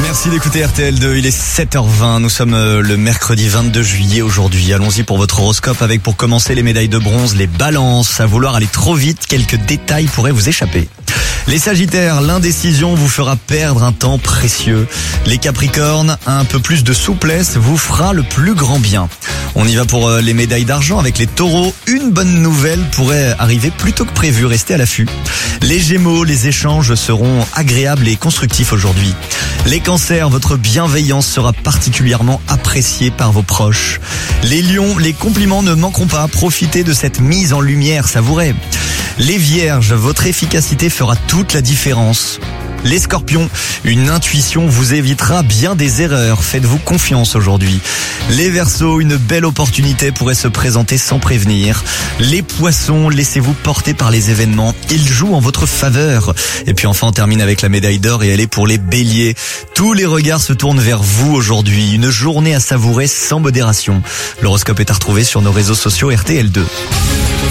Merci d'écouter RTL2, il est 7h20, nous sommes le mercredi 22 juillet aujourd'hui. Allons-y pour votre horoscope avec pour commencer les médailles de bronze, les balances. À vouloir aller trop vite, quelques détails pourraient vous échapper. Les sagittaires, l'indécision vous fera perdre un temps précieux. Les capricornes, un peu plus de souplesse vous fera le plus grand bien. On y va pour les médailles d'argent avec les taureaux. Une bonne nouvelle pourrait arriver plus tôt que prévu, restez à l'affût. Les gémeaux, les échanges seront agréables et constructifs aujourd'hui. Les cancers, votre bienveillance sera particulièrement appréciée par vos proches. Les lions, les compliments ne manqueront pas, profitez de cette mise en lumière savourée. Les vierges, votre efficacité fera toute la différence. Les scorpions, une intuition vous évitera bien des erreurs, faites-vous confiance aujourd'hui. Les verseaux, une belle opportunité pourrait se présenter sans prévenir. Les poissons, laissez-vous porter par les événements, ils jouent en votre faveur. Et puis enfin on termine avec la médaille d'or et elle est pour les béliers. Tous les regards se tournent vers vous aujourd'hui, une journée à savourer sans modération. L'horoscope est à retrouver sur nos réseaux sociaux RTL2.